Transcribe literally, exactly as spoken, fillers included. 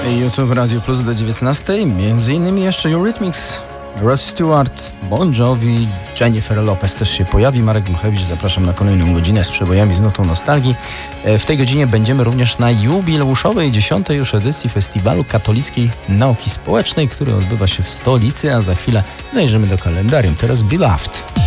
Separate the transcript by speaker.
Speaker 1: YouTube Radio Plus do dziewiętnastej, między innymi jeszcze Eurythmics, Rod Stewart, Bon Jovi, Jennifer Lopez też się pojawi. Marek Gluchewicz, zapraszam na kolejną godzinę z przebojami z nutą nostalgii. W tej godzinie będziemy również na jubileuszowej dziesiątej już edycji Festiwalu Katolickiej Nauki Społecznej, który odbywa się w stolicy, a za chwilę zajrzymy do kalendarium. Teraz Beloved.